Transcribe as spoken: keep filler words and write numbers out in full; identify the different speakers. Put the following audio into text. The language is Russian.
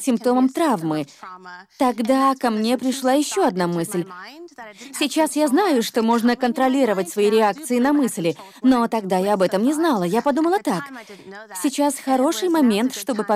Speaker 1: симптомом травмы. Тогда ко мне пришла еще одна мысль. Сейчас я знаю, что можно контролировать свои реакции на мысли, но тогда я об этом не знала. Я подумала так. Сейчас хороший момент, чтобы